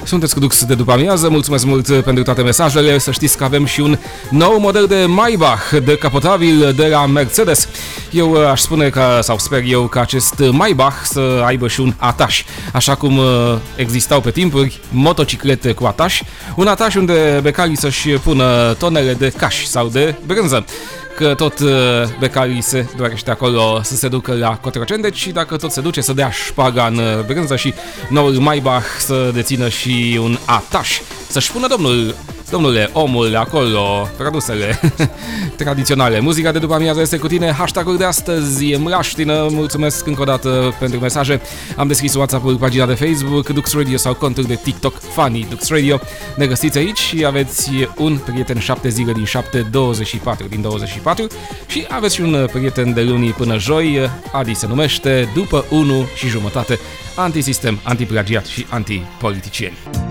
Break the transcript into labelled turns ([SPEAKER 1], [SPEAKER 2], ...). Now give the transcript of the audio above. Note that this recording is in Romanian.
[SPEAKER 1] Sunteți cu Dux de după amiază, mulțumesc mult pentru toate mesajele. Să știți că avem și un nou model de Maybach decapotabil de la Mercedes. Eu aș spune că, sau sper eu, că acest Maybach să aibă și un ataș, așa cum existau pe timpuri motociclete cu ataș, un ataș unde becarii să-și pună tonele de caș sau de brânză, că tot becarii se dorește acolo să se ducă la Cotroceni, deci dacă tot se duce să dea șpaga în brânză și noul Maybach să dețină și un ataș, să-și pună domnule, omul acolo, produsele tradiționale. Muzica de după amiază este cu tine, hashtag-ul de astăzi e mlaștină, mulțumesc încă o dată pentru mesaje. Am deschis WhatsApp-ul, pagina de Facebook, Dux Radio sau contul de TikTok, Funny Dux Radio. Ne găsiți aici și aveți un prieten 7 zile din 7, 24 din 24 și aveți și un prieten de luni până joi, Adi se numește, după 1 și jumătate, antisistem, antiplagiat și antipoliticieni.